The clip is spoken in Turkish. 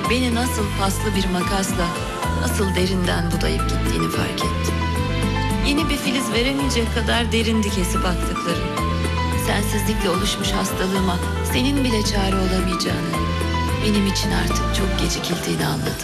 beni nasıl paslı bir makasla, nasıl derinden budayıp gittiğini fark ettim. Yeni bir filiz veremeyecek kadar derindi kesip attıkların. Sensizlikle oluşmuş hastalığıma senin bile çare olamayacağını, benim için artık çok gecikildiğini anladım.